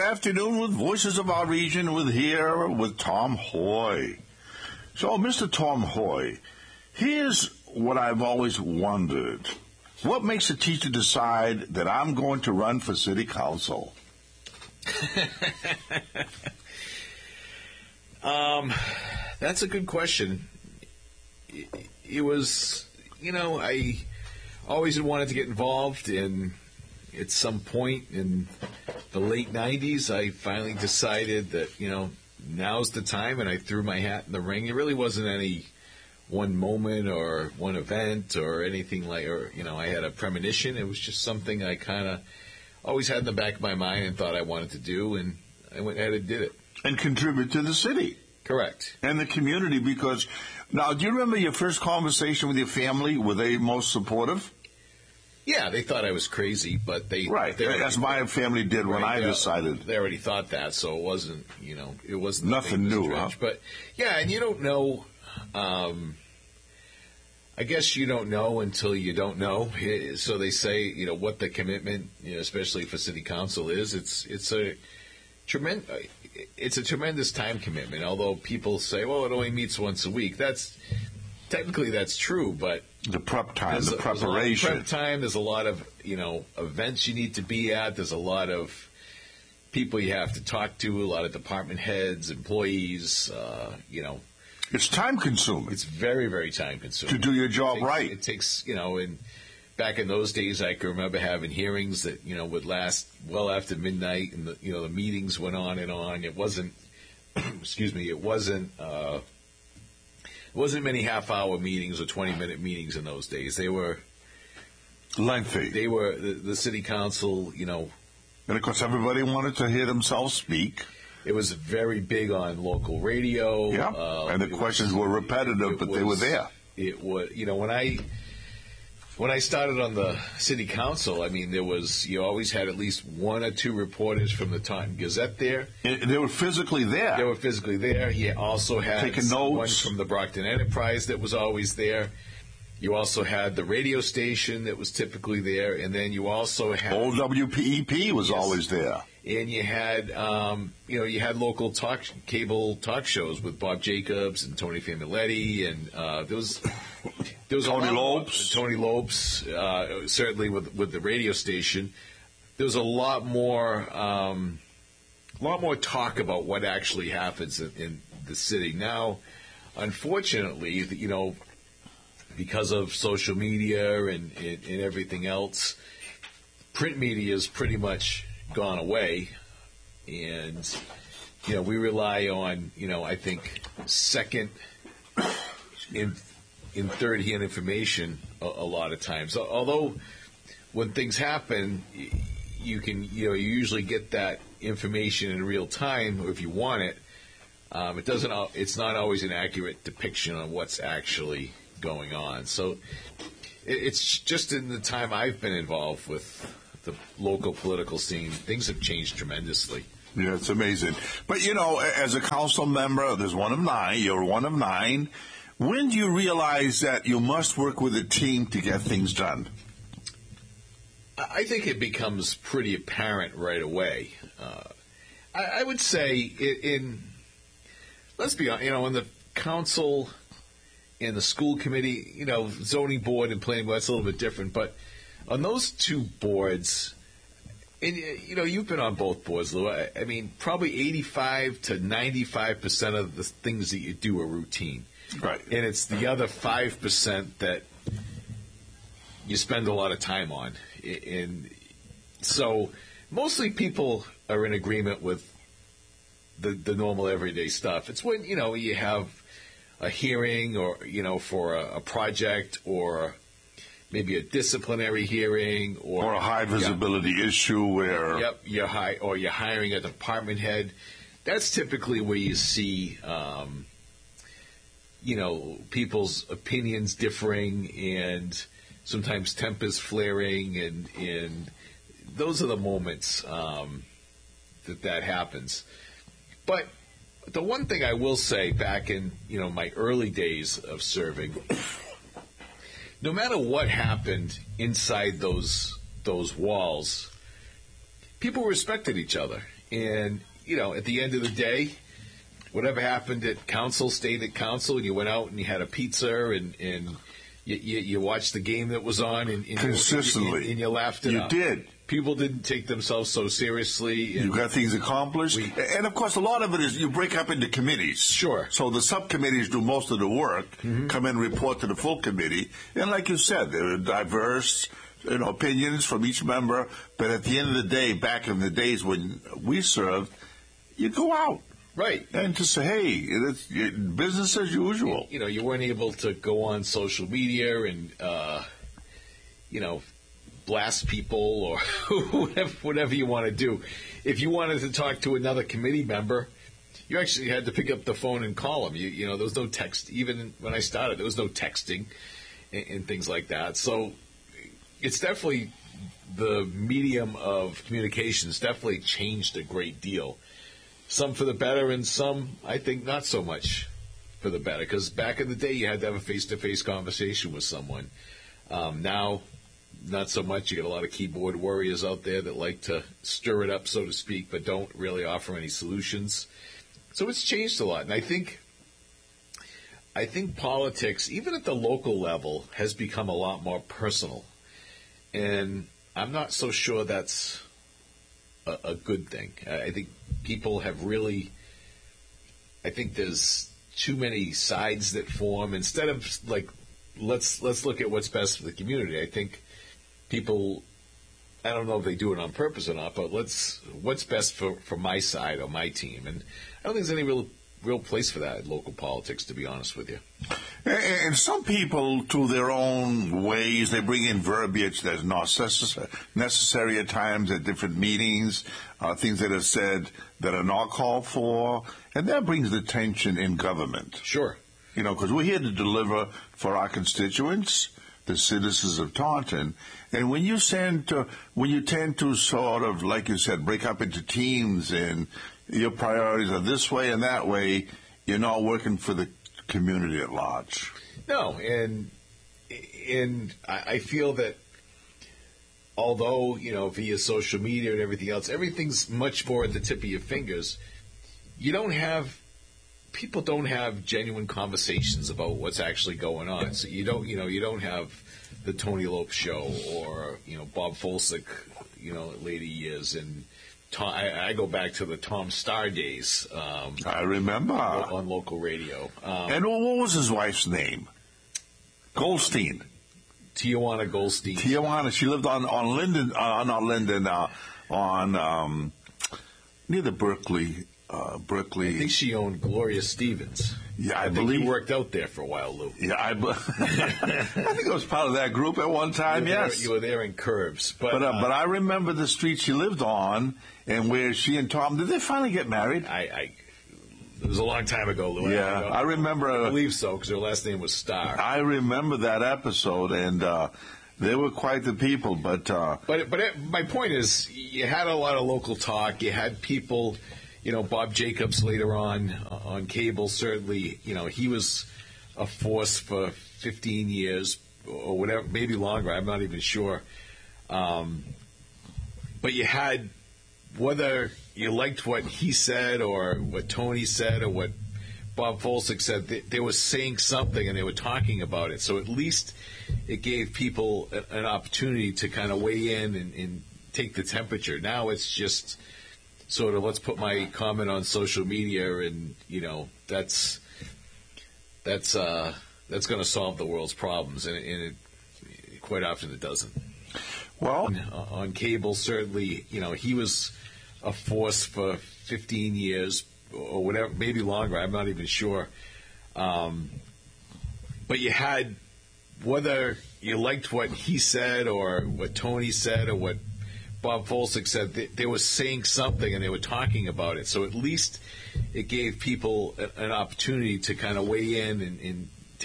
afternoon with Voices of Our Region with Tom Hoy. So, Mr. Tom Hoy, here's what I've always wondered. What makes a teacher decide that I'm going to run for city council? That's a good question. It was, I always wanted to get involved, and at some point in the late 90s, I finally decided that, now's the time, and I threw my hat in the ring. It really wasn't any one moment or one event or anything I had a premonition. It was just something I kind of always had in the back of my mind and thought I wanted to do, and I went ahead and did it. And contribute to the city. Correct. And the community, because, now, do you remember your first conversation with your family? Were they most supportive? Yeah, they thought I was crazy, but Right, as my family did when I decided. They already thought that, so it wasn't, it wasn't nothing new, huh? But, yeah, and you don't know, I guess you don't know until you don't know. So they say, what the commitment, especially for city council is. It's a tremendous time commitment. Although people say, well, it only meets once a week. Technically that's true, but the prep time, the preparation. There's a lot of prep time. There's a lot of events you need to be at. There's a lot of people you have to talk to. A lot of department heads, employees. It's time consuming. It's very, very time consuming to do your job right. It takes and back in those days, I can remember having hearings that would last well after midnight, and the meetings went on and on. It wasn't, it wasn't many half-hour meetings or 20-minute meetings in those days. They were lengthy. They were the city council, And of course, everybody wanted to hear themselves speak. It was very big on local radio. Yeah, and the questions were repetitive, but they were there. It was, when I started on the city council, you always had at least one or two reporters from the Taunton Gazette there. They were physically there. You also had taking notes from the Brockton Enterprise that was always there. You also had the radio station that was typically there, and then you also had old WPEP was always there. And you had, you had local cable talk shows with Bob Jacobs and Tony Familetti, and there was Tony Lopes. Tony Lopes, certainly with the radio station. There was a lot more talk about what actually happens in the city. Now, unfortunately, because of social media and everything else, print media is pretty much gone away, and we rely on I think second and third-hand information a lot of times. Although when things happen, you can you usually get that information in real time, or if you want it. It's not always an accurate depiction on what's actually going on. So it's just in the time I've been involved with the local political scene, things have changed tremendously. Yeah, it's amazing. But, as a council member, there's one of 9, you're one of 9. When do you realize that you must work with a team to get things done? I think it becomes pretty apparent right away. I would say let's be honest, in the council, in the school committee, zoning board and planning board, that's a little bit different, but on those two boards, and you've been on both boards, Lou. Probably 85 to 95% of the things that you do are routine, right? And it's the other 5% that you spend a lot of time on, and so mostly people are in agreement with the normal everyday stuff. It's when you have a hearing or for a project, or maybe a disciplinary hearing, or a high visibility issue where you're hiring a department head. That's typically where you see people's opinions differing, and sometimes tempers flaring, and those are the moments that happens. But the one thing I will say, back in my early days of serving, no matter what happened inside those walls, people respected each other, And, at the end of the day, whatever happened at council stayed at council, and you went out and you had a pizza and you watched the game that was on and consistently, and you laughed it up. You did. People didn't take themselves so seriously. You got things accomplished. And, of course, a lot of it is you break up into committees. Sure. So the subcommittees do most of the work, come in and report to the full committee. And like you said, there are diverse opinions from each member. But at the end of the day, back in the days when we served, you go out. Right. And to say, hey, it's business as usual. You weren't able to go on social media and, blast people or whatever you want to do. If you wanted to talk to another committee member, you actually had to pick up the phone and call them. There was no text. Even when I started, there was no texting and things like that. So it's definitely the medium of communications definitely changed a great deal. Some for the better and some, I think, not so much for the better. Because back in the day, you had to have a face-to-face conversation with someone. Now, not so much. You get a lot of keyboard warriors out there that like to stir it up, so to speak, but don't really offer any solutions. So it's changed a lot. And I think politics, even at the local level, has become a lot more personal. And I'm not so sure that's a good thing. I think people have really, I think there's too many sides that form. Instead of let's look at what's best for the community. I think people, I don't know if they do it on purpose or not, but what's best for my side or my team. And I don't think there's any real place for that in local politics, to be honest with you. And some people, to their own ways, they bring in verbiage that's not necessary at times at different meetings, things that are said that are not called for, and that brings the tension in government. Sure. Because we're here to deliver for our constituents, the citizens of Taunton, and when you tend to sort of, like you said, break up into teams and your priorities are this way and that way, you're not working for the community at large. No, and I feel that although, via social media and everything else, everything's much more at the tip of your fingers, people don't have genuine conversations about what's actually going on. So you don't have the Tony Lope show or, Bob Folsick, later years, and I go back to the Tom Starr days. I remember. On local radio. And what was his wife's name? Goldstein. Tijuana Goldstein. Tijuana. She lived on Linden, not Linden, near the Berkeley. I think she owned Gloria Stevens. Yeah, I believe you worked out there for a while, Lou. Yeah, I think I was part of that group at one time. You were there in Curves, but I remember the street she lived on and where she and Tom did they finally get married? It was a long time ago, Lou. Yeah, I remember. I believe so because her last name was Starr. I remember that episode, and they were quite the people. But my point is, you had a lot of local talk. You had people. Bob Jacobs later on cable, certainly, he was a force for 15 years or whatever, maybe longer, I'm not even sure. But you had, whether you liked what he said or what Tony said or what Bob Folsick said, they were saying something and they were talking about it. So at least it gave people an opportunity to kind of weigh in and take the temperature. Now it's just sort of, let's put my comment on social media, and that's going to solve the world's problems, and it quite often it doesn't. Well, on cable, certainly, he was a force for 15 years or whatever, maybe longer. I'm not even sure. But you had, whether you liked what he said or what Tony said or what Bob Folsick said, they were saying something and they were talking about it. So at least it gave people an opportunity to kind of weigh in and